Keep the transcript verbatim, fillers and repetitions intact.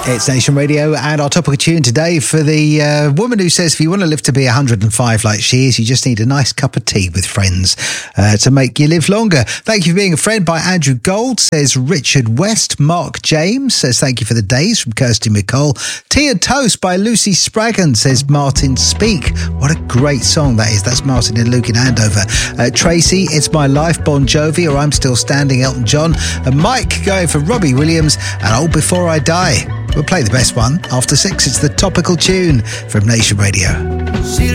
It's Nation Radio, and our topical tune today for the uh, woman who says if you want to live to be one hundred and five like she is, you just need a nice cup of tea with friends uh, to make you live longer. Thank you for being a friend by Andrew Gold, says Richard West. Mark James says thank you for the days from Kirsty McCall. Tea and Toast by Lucy Spraggan, says Martin Speak. What a great song that is. That's Martin and Luke in Andover. Uh, Tracy, It's My Life, Bon Jovi, or I'm Still Standing, Elton John. And Mike going for Robbie Williams and Oh Before I Die. We'll play the best one after six. It's the topical tune from Nation Radio. She